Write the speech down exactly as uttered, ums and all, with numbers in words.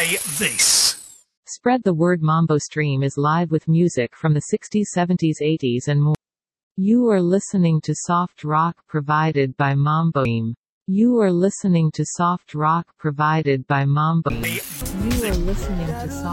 Play this. Spread the word. Mambo Stream is live with music from the sixties, seventies, eighties and more. You are listening to soft rock provided by Mambo Stream. You are listening to soft rock provided by Mambo. You are listening to soft